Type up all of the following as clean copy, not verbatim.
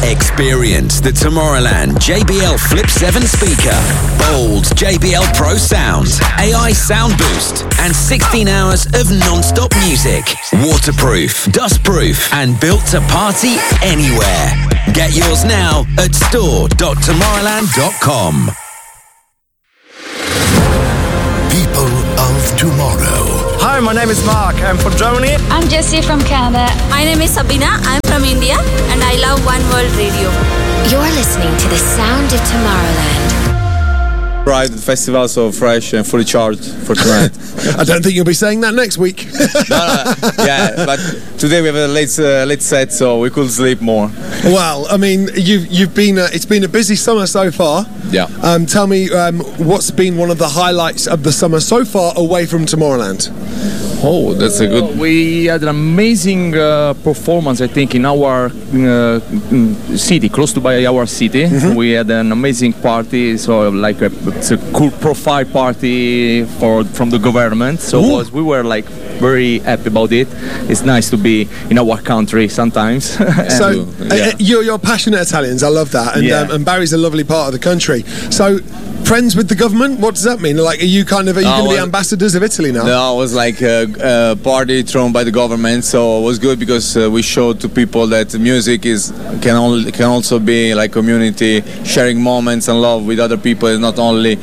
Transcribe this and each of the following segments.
Experience the Tomorrowland JBL Flip 7 speaker, bold JBL Pro sound, AI sound boost, and 16 hours of non-stop music. Waterproof, dustproof, and built to party anywhere. Get yours now at store.tomorrowland.com. People of tomorrow. Hi, my name is Mark. I'm from Germany. I'm Jessie from Canada. My name is Sabina. I'm from India and I love One World Radio. You're listening to the sound of Tomorrowland. Arrived at the festival, so fresh and fully charged for tonight. I don't think you'll be saying that next week. No, yeah, but today we have a late set, so we could sleep more. Well, I mean, you've been it's been a busy summer so far. Yeah. Tell me what's been one of the highlights of the summer so far away from Tomorrowland? Oh, that's a good. We had an amazing performance, I think, in our city, close to by our city. Mm-hmm. We had an amazing party, so like it's a cool profile party from the government. So we were like very happy about it. It's nice to be in our country sometimes. So you're passionate Italians. I love that, and Barry's a lovely part of the country. So. Friends with the government? What does that mean? Like, are you going to be ambassadors of Italy now? No, it was like a party thrown by the government, so it was good because we showed to people that music can also be like community, sharing moments and love with other people. It's not only,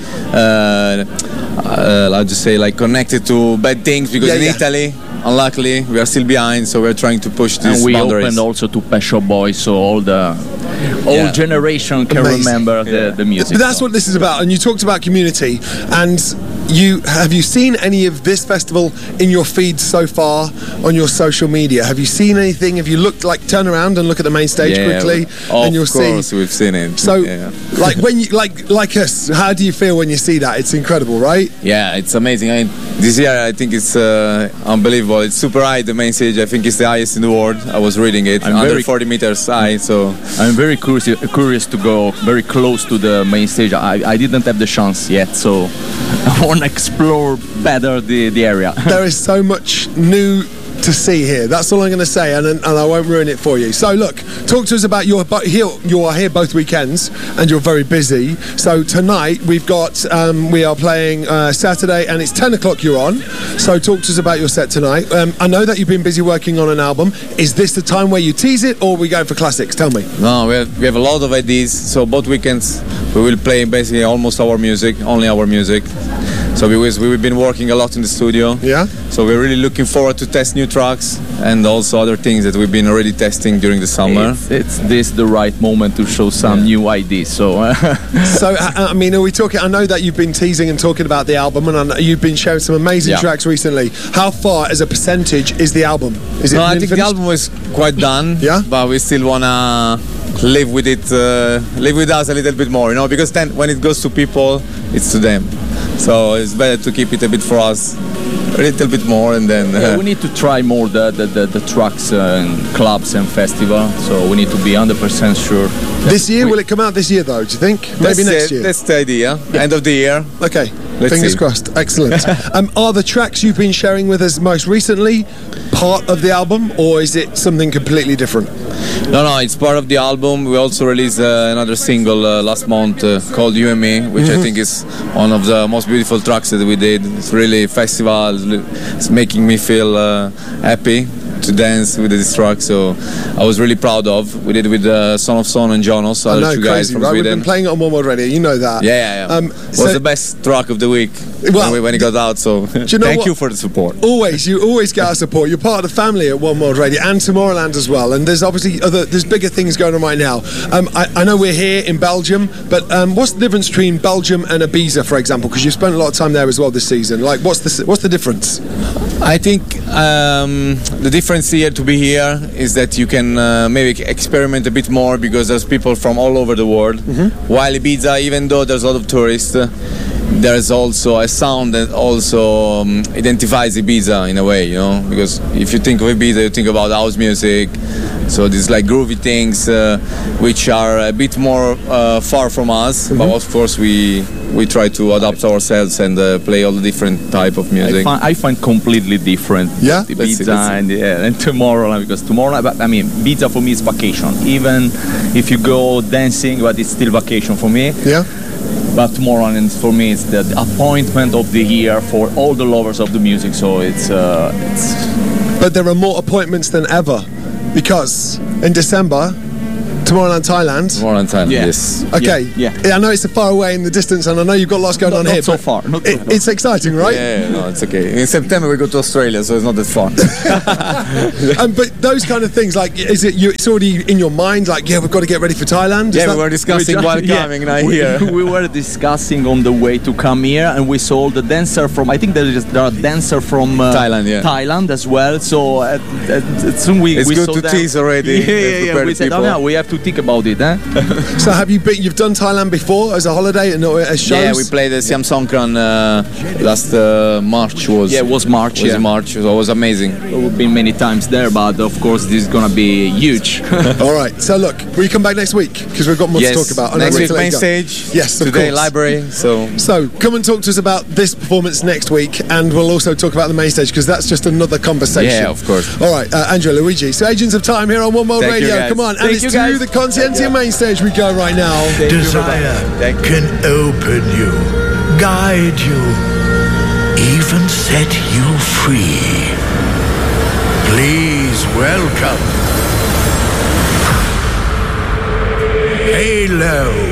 I'll just say, like connected to bad things, because in Italy, unluckily, we are still behind, so we're trying to push these boundaries. And we opened also to Pet Shop Boys, so all the old generation can remember the music. But that's what this is about. And you talked about community, and have you seen any of this festival in your feed so far on your social media? Have you seen anything? Have you turn around and look at the main stage quickly, and you'll see? Of course, we've seen it. So, like when you like us, how do you feel when you see that? It's incredible, right? Yeah, it's amazing. I mean, this year I think it's unbelievable. It's super high. The main stage, I think, is the highest in the world. I was reading it, under 40 meters high. So I'm very curious to go very close to the main stage. I didn't have the chance yet, so I want to explore better the area. There is so much new to see here. That's all I'm going to say, and I won't ruin it for you. So look, talk to us about you are here both weekends, and you're very busy. So tonight we've got we are playing Saturday, and it's 10 o'clock you're on. So talk to us about your set tonight. I know that you've been busy working on an album. Is this the time where you tease it, or we go for classics? Tell me. No, we have a lot of ideas. So both weekends we will play basically almost our music, only our music. So we've been working a lot in the studio. Yeah. So we're really looking forward to test new tracks and also other things that we've been already testing during the summer. It's the right moment to show some new ideas. So, I mean, are we talking? I know that you've been teasing and talking about the album, and I know you've been sharing some amazing tracks recently. How far, as a percentage, is the album? Is it? No, I think the album is quite done. Yeah. But we still wanna live with it, live with us a little bit more, because then when it goes to people, it's to them. So it's better to keep it a bit for us, a little bit more, and then we need to try more the tracks and clubs and festivals. So we need to be 100% sure. This year, will it come out this year though? Do you think? Maybe next year. That's the idea. Yeah. End of the year. Okay. Fingers crossed. Excellent. Are the tracks you've been sharing with us most recently part of the album, or is it something completely different? No, it's part of the album. We also released another single last month called You and Me, which I think is one of the most beautiful tracks that we did. It's really festival. It's making me feel happy to dance with this track, so I was really proud of. We did with Son of Son and Jonas, other two guys from Sweden. We've been playing it on One World Radio, you know that. Yeah. It was the best track of the week when it got out, so thank you for the support. You always get our support. You're part of the family at One World Radio and Tomorrowland as well, and there's obviously there's bigger things going on right now. I know we're here in Belgium, but what's the difference between Belgium and Ibiza, for example, because you've spent a lot of time there as well this season? Like, what's the difference? I think the difference here to be here is that you can maybe experiment a bit more, because there's people from all over the world. While Ibiza, even though there's a lot of tourists, there's also a sound that also identifies Ibiza in a way, you know, because if you think of Ibiza, you think about house music, so these like groovy things which are a bit more far from us, but of course we try to adapt ourselves and play all the different type of music. I find completely different. Yeah? Ibiza and Tomorrowland, because Tomorrowland, I mean, Ibiza for me is vacation. Even if you go dancing, but it's still vacation for me. Yeah. But Tomorrowland for me is the appointment of the year for all the lovers of the music. So it's. But there are more appointments than ever, because in December, Tomorrowland, Thailand. Yes. Okay. Yeah. I know it's far away in the distance, and I know you've got lots going on here. Not so far. It's exciting, right? Yeah, no, it's okay. In September we go to Australia, so it's not that far. But those kind of things, like, it's already in your mind, like, yeah, we've got to get ready for Thailand? We were discussing while coming here. We were discussing on the way to come here, and we saw the dancer from, I think there are dancer from Thailand as well. So soon we good saw to them. tease already. Yeah. We said, we have to think about it, eh? So you've done Thailand before as a holiday and as shows? Yeah, we played the Siam Songkran last March. It was March. In March, so it was amazing. We've been many times there, but of course this is gonna be huge. All right, so look, will you come back next week? Because we've got more to talk about. Next week, main stage. Yes, of today, course. library. So come and talk to us about this performance next week, and we'll also talk about the main stage, because that's just another conversation. Yeah, of course. All right, Andrea, Luigi. So Agents of Time here on One World Thank you, Radio. guys. Come on, and Thank it's you, to guys. the Conscientia main stage we go right now. Desire can open you, guide you, even set you free. Please welcome Halo.